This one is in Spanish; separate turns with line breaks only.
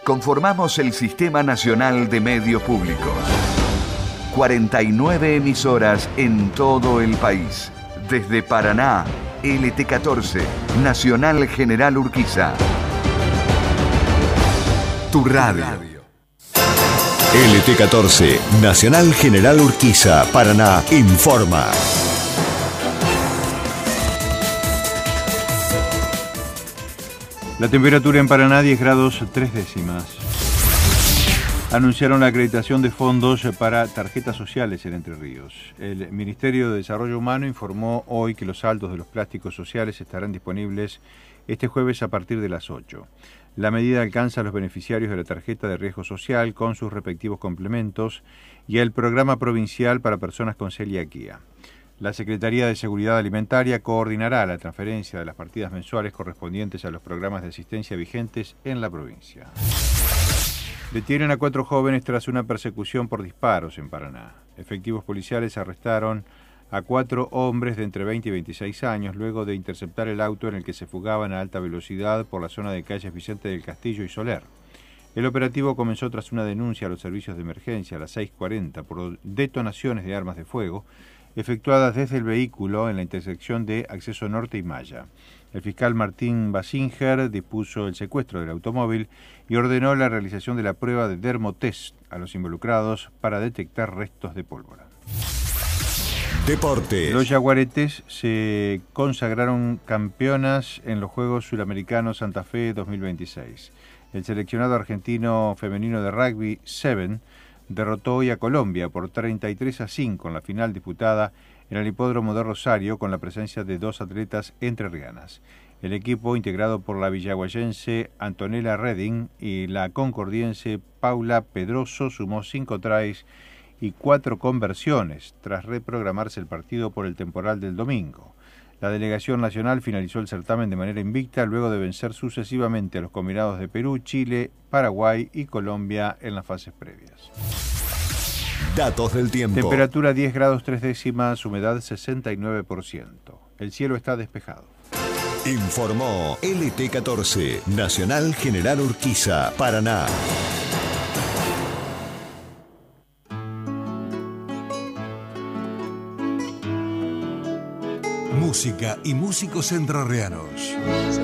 Conformamos el Sistema Nacional de Medios Públicos. 49 emisoras en todo el país. Desde Paraná, LT14, Nacional General Urquiza. Tu radio.
LT14, Nacional General Urquiza, Paraná, informa.
La temperatura en Paraná 10 grados 3 décimas. Anunciaron la acreditación de fondos para tarjetas sociales en Entre Ríos. El Ministerio de Desarrollo Humano informó hoy que los saldos de los plásticos sociales estarán disponibles este jueves a partir de las 8. La medida alcanza a los beneficiarios de la tarjeta de riesgo social con sus respectivos complementos y el programa provincial para personas con celiaquía. La Secretaría de Seguridad Alimentaria coordinará la transferencia de las partidas mensuales correspondientes a los programas de asistencia vigentes en la provincia. Detienen a 4 jóvenes tras una persecución por disparos en Paraná. Efectivos policiales arrestaron a 4 hombres de entre 20 y 26 años luego de interceptar el auto en el que se fugaban a alta velocidad por la zona de calles Vicente del Castillo y Soler. El operativo comenzó tras una denuncia a los servicios de emergencia a las 6:40 por detonaciones de armas de fuego efectuadas desde el vehículo en la intersección de Acceso Norte y Maya. El fiscal Martín Basinger dispuso el secuestro del automóvil y ordenó la realización de la prueba de dermotest a los involucrados para detectar restos de pólvora.
Deportes.
Los Yaguaretes se consagraron campeonas en los Juegos Suramericanos Santa Fe 2026. El seleccionado argentino femenino de rugby 7 derrotó hoy a Colombia por 33-5 en la final disputada en el Hipódromo de Rosario con la presencia de 2 atletas entrerrianas. El equipo, integrado por la villaguayense Antonella Redding y la concordiense Paula Pedroso, sumó 5 tries y 4 conversiones tras reprogramarse el partido por el temporal del domingo. La delegación nacional finalizó el certamen de manera invicta luego de vencer sucesivamente a los combinados de Perú, Chile, Paraguay y Colombia en las fases previas.
Datos del tiempo.
Temperatura 10 grados 3 décimas, humedad 69%. El cielo está despejado.
Informó LT14, Nacional General Urquiza, Paraná.
Música y músicos entrerrianos.